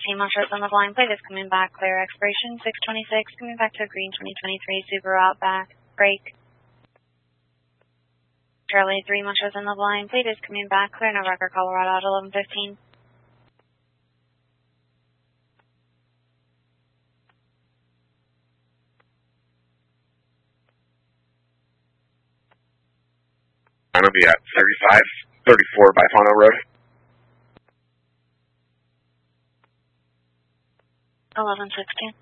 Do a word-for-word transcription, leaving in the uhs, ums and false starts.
Team Montrose on the blind plate is coming back clear. Expiration six twenty-six, coming back to a green twenty twenty-three Subaru Outback. Brake. Charlie three Montrose on the blind plate is coming back clear. No record, Colorado at eleven fifteen. I'm going to be at thirty-five thirty-four Bifano Road. eleven sixteen.